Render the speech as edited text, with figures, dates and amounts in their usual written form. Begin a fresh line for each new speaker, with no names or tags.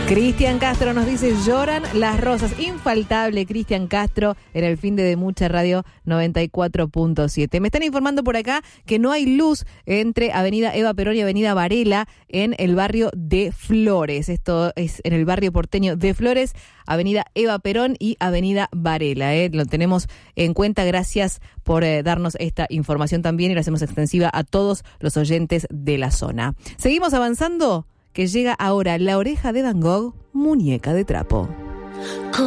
Cristian Castro nos dice, lloran las rosas. Infaltable Cristian Castro en el fin de Mucha Radio 94.7. Me están informando por acá que no hay luz entre Avenida Eva Perón y Avenida Varela en el barrio de Flores. Esto es en el barrio porteño de Flores, Avenida Eva Perón y Avenida Varela. Lo tenemos en cuenta. Gracias por darnos esta información también y la hacemos extensiva a todos los oyentes de la zona. Seguimos avanzando, que llega ahora La Oreja de Van Gogh, muñeca de trapo.